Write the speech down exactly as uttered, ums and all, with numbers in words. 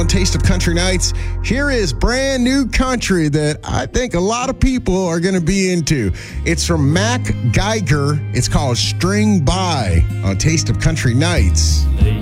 On Taste of Country Nights, here is brand new country that I think a lot of people are going to be into. It's from Mac Geiger. It's called String By on Taste of Country Nights.